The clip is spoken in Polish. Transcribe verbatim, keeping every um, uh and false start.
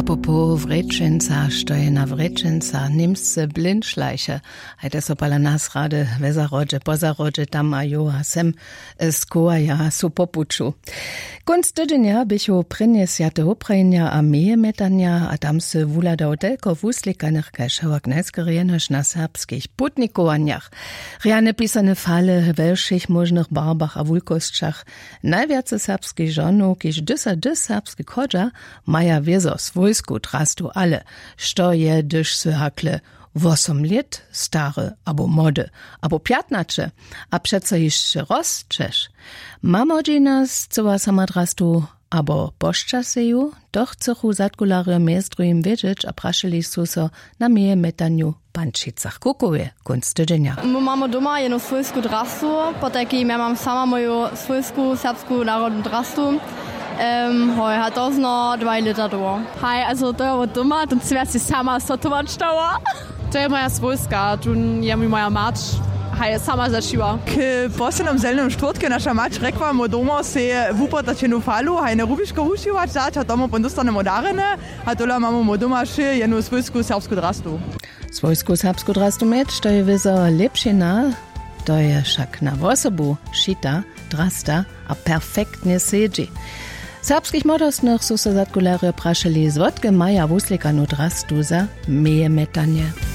Apropos Wrečenca, stoje na Wrečenca, nimsce blindschleiche. Hajde so pala nas rade vezarodže, pozarodže tam a jo a sem skoa ja su popuču. Kunst tydzienia bychu prinesjate hoprejnia a meje metania, a tam se wulada odelko wuslikanych kajszałak najskorieneš na serbskich putnikovanjach. Riane pisane fale welšich možnych barbach a wulkostčach. Najviace serbskich žonu, kiž dysa dys serbski kodža, maja wiezo swojsku trastu ale, što je dyš se hakle wosom lit stare, abo mody, abo piatnacze, a přece jeszcze rozczesz. Mamodžina zcowa sama trastu, abo pošča seju, doch cechu zatkulare mestru im wiedzieć, a prašili su so na meje metanju pančicach kukuje, kunst tydzienia. My mamy doma jedną swojsku drastu, potem ja mam sama moją swojsku serbsku narodną drastu. Ähm, hoi, hat das noch zwei Liter da. Hi, also da war doma, dann zuerst die sama sotować stała. To je moja swojska, tu je mi moja mać. Hej, sama začiva. K poslednom zelnom štvrtke naša mać rekla, mo doma se vupatačenu falu, haj ne rubiško ušivač dať, a tomu pondostanemo darene, a tola mamo mo doma še jednu svojsku serbsku drastu. Svojsku serbsku drastu meć, to je vizo lepšina, to je však na osobu šita, drasta a perfektne sedži. Serbskich modostnych su se zatkulare prašili zvotke maja wuslikanu drastu za meje metanje.